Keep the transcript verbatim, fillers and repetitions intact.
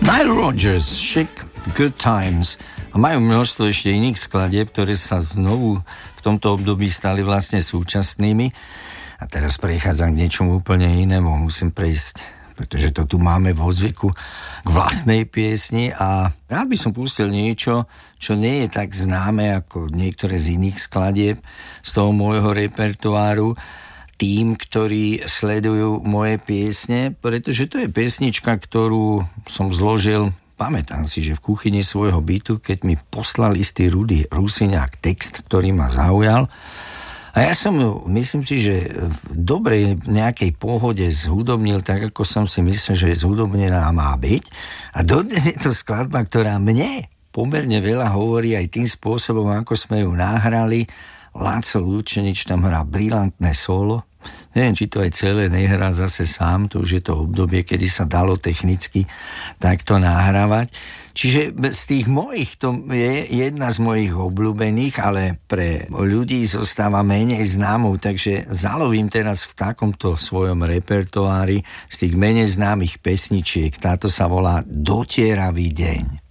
Nile Rodgers, Chic, Good Times. A majú množstvo ešte iných skladieb, ktoré sa znovu v tomto období stali vlastne súčasnými. A teraz prechádzam k niečomu úplne inému. Musím prejsť, pretože to tu máme vo zvyku, k vlastnej piesni a rád by som pustil niečo, čo nie je tak známe ako niektoré z iných skladieb z toho môjho repertoáru tým, ktorí sledujú moje piesne, pretože to je pesnička, ktorú som zložil, pamätám si, že v kuchyni svojho bytu, keď mi poslal istý Rudy Rusiňák text, ktorý ma zaujal. A ja som ju, myslím si, že v dobrej nejakej pohode zhudobnil tak, ako som si myslel, že zhudobnená má byť. A dodnes je to skladba, ktorá mne pomerne veľa hovorí aj tým spôsobom, ako sme ju nahrali. Láco Lučenič tam hrá brilantné solo. Neviem, či to aj celé nehrá zase sám, to už je to obdobie, kedy sa dalo technicky takto nahrávať. Čiže z tých mojich, to je jedna z mojich obľúbených, ale pre ľudí zostáva menej známou, takže zalovím teraz v takomto svojom repertoári z tých menej známych pesničiek. Táto sa volá Dotieravý deň.